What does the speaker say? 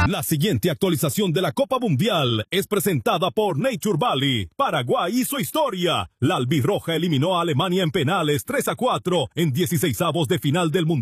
La siguiente actualización de la Copa Mundial es presentada por Nature Valley. Paraguay hizo historia. La albirroja eliminó a Alemania en penales 3-4 en 16avos de final del Mundial.